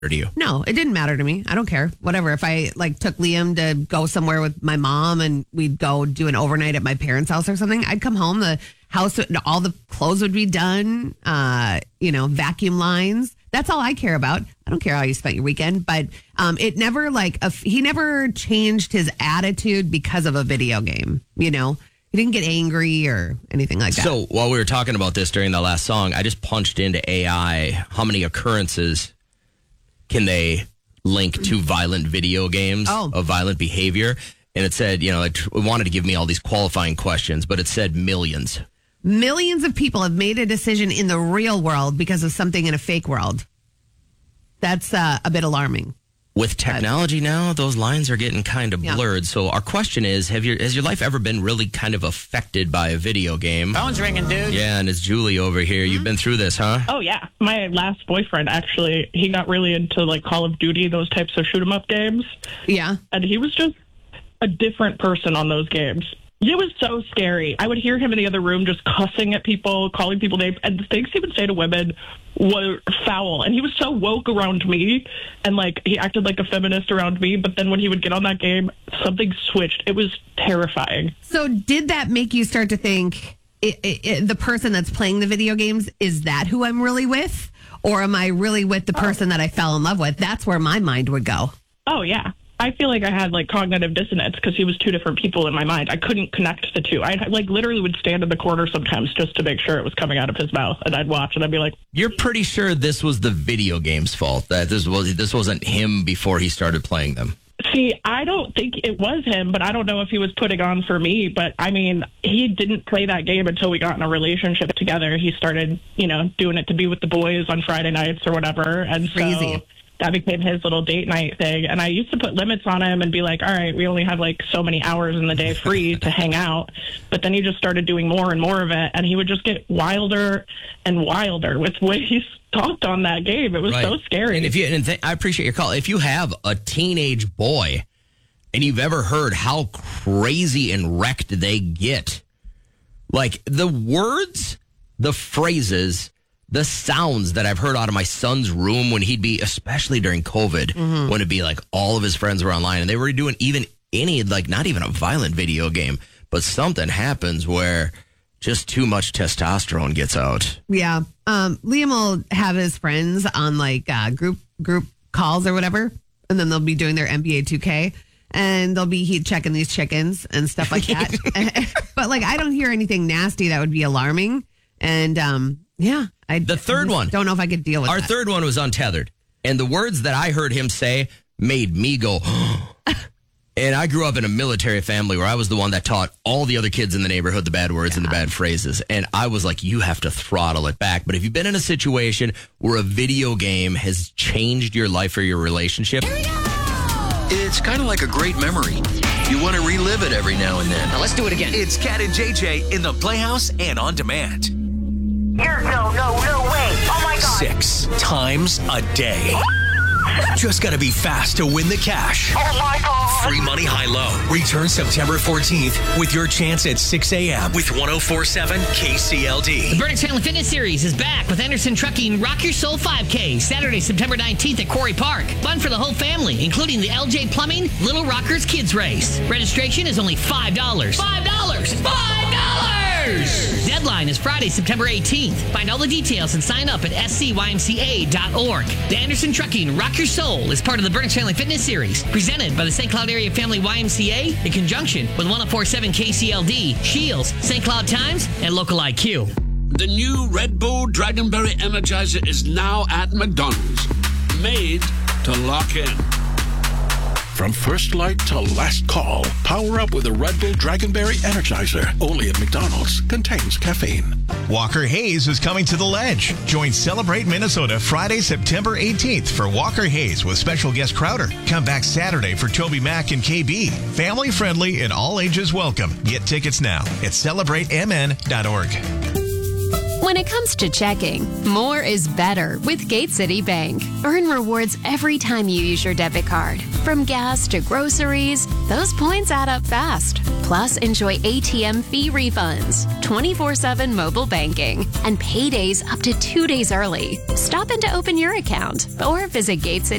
to you? No, it didn't matter to me. I don't care. Whatever. If I took Liam to go somewhere with my mom and we'd go do an overnight at my parents' house or something, I'd come home. The house, all the clothes would be done. Vacuum lines. That's all I care about. I don't care how you spent your weekend, but it never he never changed his attitude because of a video game. He didn't get angry or anything like that. So while we were talking about this during the last song, I just punched into AI how many occurrences can they link to violent video games of violent behavior. And it said, it wanted to give me all these qualifying questions, but it said millions. Millions of people have made a decision in the real world because of something in a fake world. That's a bit alarming. With technology now, those lines are getting kind of blurred. So our question is, has your life ever been really kind of affected by a video game? Phone's ringing, dude. Yeah, and it's Julie over here. You've been through this, huh? Oh, yeah. My last boyfriend, actually, he got really into Call of Duty, those types of shoot-'em-up games. Yeah. And he was just a different person on those games. It was so scary. I would hear him in the other room just cussing at people, calling people names, and the things he would say to women were foul. And he was so woke around me, and he acted like a feminist around me. But then when he would get on that game, something switched. It was terrifying. So did that make you start to think, the person that's playing the video games, is that who I'm really with? Or am I really with the person that I fell in love with? That's where my mind would go. Oh, yeah. I feel like I had cognitive dissonance because he was two different people in my mind. I couldn't connect the two. I literally would stand in the corner sometimes just to make sure it was coming out of his mouth, and I'd watch and I'd be like, "You're pretty sure this was the video game's fault, that this wasn't him before he started playing them." See, I don't think it was him, but I don't know if he was putting on for me. But I mean, he didn't play that game until we got in a relationship together. He started, doing it to be with the boys on Friday nights or whatever, and so that became his little date night thing. And I used to put limits on him and be like, all right, we only have so many hours in the day free to hang out. But then he just started doing more and more of it. And he would just get wilder and wilder with the way he talked on that game. It was so scary. And I appreciate your call. If you have a teenage boy and you've ever heard how crazy and wrecked they get, the words, the phrases, the sounds that I've heard out of my son's room when he'd be, especially during COVID, when it'd be all of his friends were online and they were doing even any, not even a violent video game, but something happens where just too much testosterone gets out. Yeah. Liam will have his friends on group calls or whatever, and then they'll be doing their NBA 2K. And they'll be heat checking these chickens and stuff like that. But I don't hear anything nasty that would be alarming. And the third one. Don't know if I could deal with Our that. third one was untethered. And the words that I heard him say made me go, and I grew up in a military family where I was the one that taught all the other kids in the neighborhood the bad words and the bad phrases. And I was like, you have to throttle it back. But if you've been in a situation where a video game has changed your life or your relationship, it's kind of like a great memory. You want to relive it every now and then. Now let's do it again. It's Cat and JJ in the Playhouse and on demand. No way. Oh my God. 6 times a day. Just got to be fast to win the cash. Oh my God. Free money high-low. Return September 14th with your chance at 6 a.m. with 104.7 KCLD. The Burnix Family Fitness Series is back with Anderson Trucking Rock Your Soul 5K, Saturday, September 19th at Quarry Park. Fun for the whole family, including the LJ Plumbing Little Rockers Kids Race. Registration is only $5. $5! Deadline is Friday, September 18th. Find all the details and sign up at scymca.org. The Anderson Trucking Rock Your Soul is part of the Burnix Family Fitness Series, presented by the St. Cloud Area Family YMCA in conjunction with 104.7 KCLD, Shields, St. Cloud Times, and Local IQ. The new Red Bull Dragonberry Energizer is now at McDonald's. Made to lock in. From first light to last call, power up with a Red Bull Dragonberry Energizer. Only at McDonald's. Contains caffeine. Walker Hayes is coming to the Ledge. Join Celebrate Minnesota Friday, September 18th for Walker Hayes with special guest Crowder. Come back Saturday for Toby Mac and KB. Family friendly and all ages welcome. Get tickets now at celebratemn.org. When it comes to checking, more is better with Gate City Bank. Earn rewards every time you use your debit card. From gas to groceries, those points add up fast. Plus, enjoy ATM fee refunds, 24/7 mobile banking, and paydays up to 2 days early. Stop in to open your account or visit Gate City